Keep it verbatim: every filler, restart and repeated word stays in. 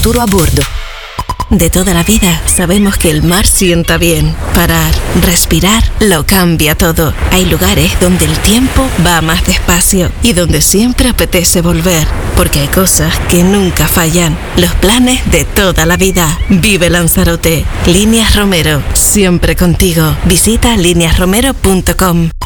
futuro a bordo. De toda la vida sabemos que el mar sienta bien. Parar, respirar, lo cambia todo. Hay lugares donde el tiempo va más despacio y donde siempre apetece volver. Porque hay cosas que nunca fallan. Los planes de toda la vida. Vive Lanzarote. Líneas Romero, siempre contigo. Visita líneas romero punto com.